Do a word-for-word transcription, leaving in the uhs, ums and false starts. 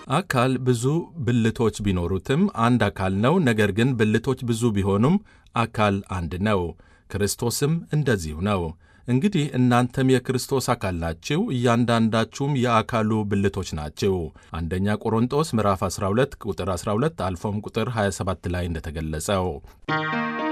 አካል ብዙ ብልቶች ቢኖሩትም አንድ አካል ነው። ነገር ግን ብልቶች ብዙ ቢሆኑም አካል አንድ ነው። ክርስቶስም እንደዚሁ ነው። እንግዲህ እናንተም የክርስቶስ አካል ናችሁ፣ እያንዳንዳችሁም የአካሉ ብልቶች ናችሁ። አንደኛ ቆሮንጦስ ምዕራፍ አስራ ሁለት ቁጥር አስራ ሁለት አልፎም ቁጥር ሃያ ሰባት ላይ እንደተገለጸው